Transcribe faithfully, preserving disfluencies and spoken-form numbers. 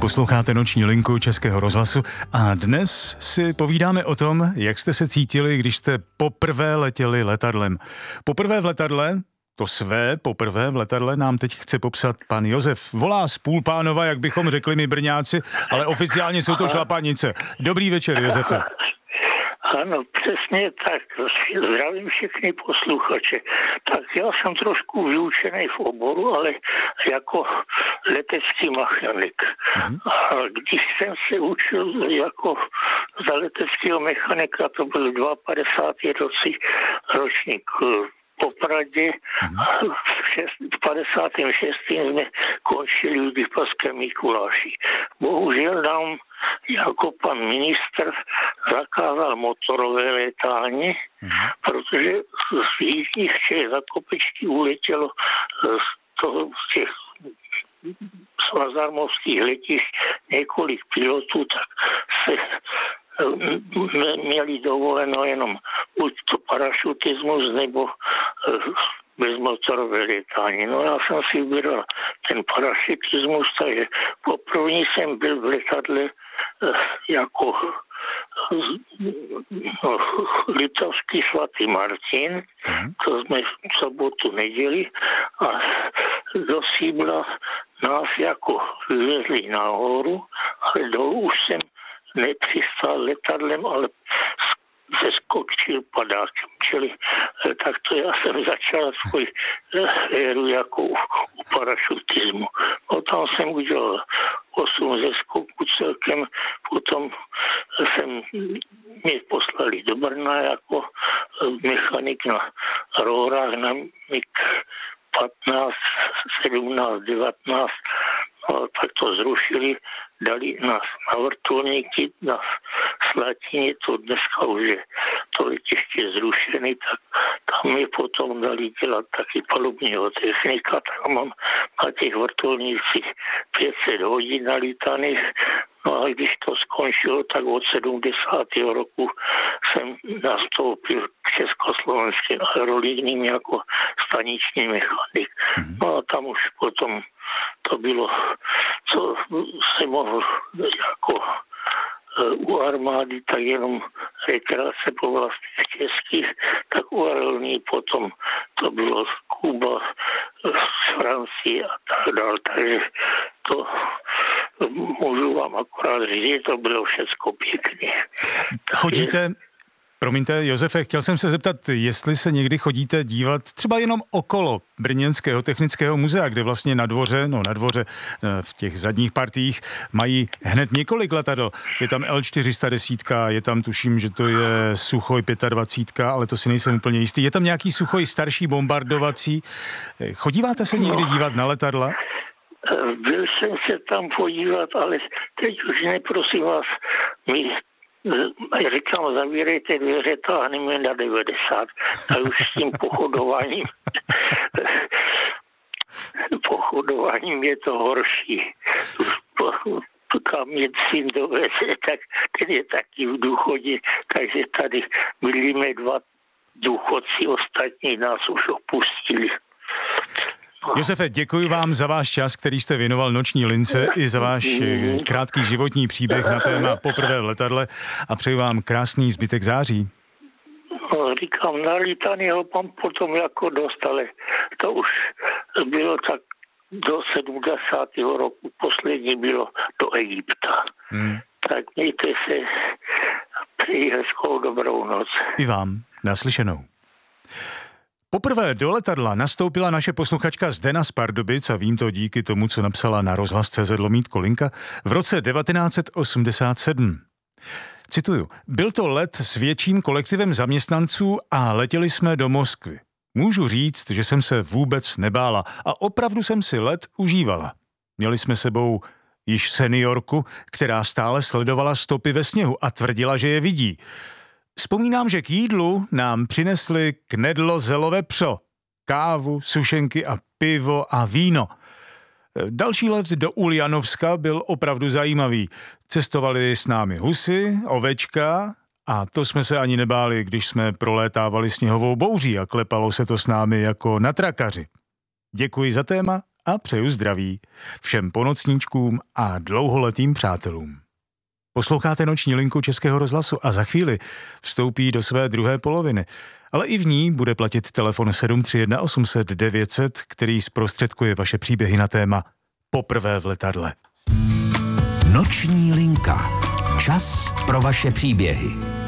Posloucháte Noční linku Českého rozhlasu a dnes si povídáme o tom, jak jste se cítili, když jste poprvé letěli letadlem. Poprvé v letadle, to své poprvé v letadle nám teď chce popsat pan Josef. Volá z Půlpánova, jak bychom řekli my Brňáci, ale oficiálně jsou to Šlapanice. Dobrý večer, Josefe. Ano, přesně tak. Zdravím všechny posluchače. Tak já jsem trošku vyučený v oboru, ale jako letecký mechanik. Mm. A když jsem se učil jako za leteckého mechanika, to byl padesátý druhý ročník po Pradě, mm. v padesátém šestém jsme končili v Lipavském Mikuláši. Bohužel nám jako pan ministr zakázal motorové letání, mm. protože z jižních Čech za Kopečky uletělo z toho z těch svazarmovských letišť několik pilotů, tak se měli dovoleno jenom buď to parašutismus nebo bezmotorové letání. No já jsem si vybral ten parašutismus, takže poprvé jsem byl v letadle jako no, Liptovský svatý Martin, to jsme v sobotu neděli a do Sídla nás jako vyvezli nahoru, ale dolů už jsem nepřistál letadlem, ale zeskočil padákem. Čili takto já jsem začal svůj éru jako u, u parašutismu. Potom jsem udělal osm zeskoků celkem, potom jsem mě poslali do Brna jako mechanik na rórách na mig patnáct, sedmnáct, devatenáct. No, tak to zrušili, dali nás na vrtulníky, na Slatině, to dneska už je to letiště zrušený, tak tam mě potom dali dělat taky palubního technika, tak mám na těch vrtulnících pět set hodin nalítaných. No a když to skončilo, tak od sedmdesátého roku jsem nastoupil k československým aerolíním jako staniční mechanik. No a tam už potom to bylo, co se mohl jako u armády, tak jenom rekreace po vlastních českých, tak u aerolíní potom to bylo z Kuba, z Francie a tak dále. Takže to můžu vám akorát říct, že to bylo všecko pěkně. Chodíte... Promiňte, Josefe, chtěl jsem se zeptat, jestli se někdy chodíte dívat třeba jenom okolo Brněnského technického muzea, kde vlastně na dvoře, no na dvoře v těch zadních partiích mají hned několik letadel. Je tam el čtyři sta deset, je tam, tuším, že to je Suchoj dvacet pět, ale to si nejsem úplně jistý. Je tam nějaký Suchoj starší bombardovací. Chodíváte se někdy dívat na letadla? Byl jsem se tam podívat, ale teď už neprosím vás, my říkám, zavírejte dveře, táhneme na devadesát. A už s tím pochodováním pochodováním je to horší. Kam mě syn doveze, tak ten je taky v důchodě, takže tady bylíme dva důchodci, ostatní nás už opustili. Josefe, děkuji vám za váš čas, který jste věnoval Noční lince, i za váš krátký životní příběh na téma poprvé v letadle a přeji vám krásný zbytek září. No, říkám, nalítanýho mám potom jako dost, ale to už bylo tak do sedmdesátého roku, poslední bylo do Egypta. Hmm. Tak mějte se, přeji hezkou dobrou noc. I vám, naslyšenou. Poprvé do letadla nastoupila naše posluchačka Zdena z Pardubic a vím to díky tomu, co napsala na rozhlas tečka cé zet lomítko linka v roce devatenáct set osmdesát sedm. Cituju, byl to let s větším kolektivem zaměstnanců a letěli jsme do Moskvy. Můžu říct, že jsem se vůbec nebála a opravdu jsem si let užívala. Měli jsme sebou již seniorku, která stále sledovala stopy ve sněhu a tvrdila, že je vidí. Vzpomínám, že k jídlu nám přinesli knedlo zelové pso, kávu, sušenky a pivo a víno. Další let do Uljanovska byl opravdu zajímavý. Cestovali s námi husy, ovečka a to jsme se ani nebáli, když jsme prolétávali sněhovou bouří a klepalo se to s námi jako na trakaři. Děkuji za téma a přeju zdraví všem ponocníčkům a dlouholetým přátelům. Posloucháte Noční linku Českého rozhlasu a za chvíli vstoupí do své druhé poloviny, ale i v ní bude platit telefon sedm tři jedna osm set devět set, který zprostředkuje vaše příběhy na téma Poprvé v letadle. Noční linka. Čas pro vaše příběhy.